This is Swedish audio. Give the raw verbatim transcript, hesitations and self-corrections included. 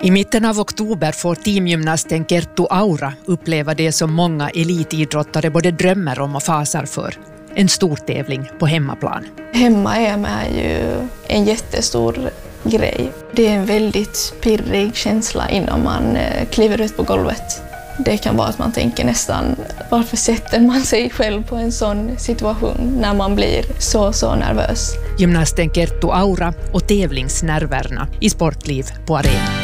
I mitten av oktober får teamgymnasten Kerttu Aura uppleva det som många elitidrottare både drömmer om och fasar för. En stor tävling på hemmaplan. Hemma-E M är ju en jättestor grej. Det är en väldigt pirrig känsla innan man kliver ut på golvet. Det kan vara att man tänker nästan, varför sätter man sig själv på en sån situation när man blir så, så nervös. Gymnasten Kerttu Aura och tävlingsnerverna i Sportliv på Arena.